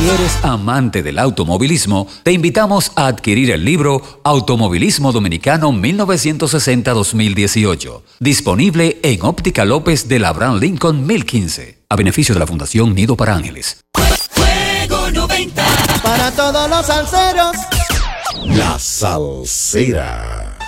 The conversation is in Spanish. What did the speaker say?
Si eres amante del automovilismo, te invitamos a adquirir el libro Automovilismo Dominicano 1960-2018, disponible en Óptica López de la Abraham Lincoln 1015, a beneficio de la Fundación Nido para Ángeles. Juego 90. Para todos los salseros. La Salsera.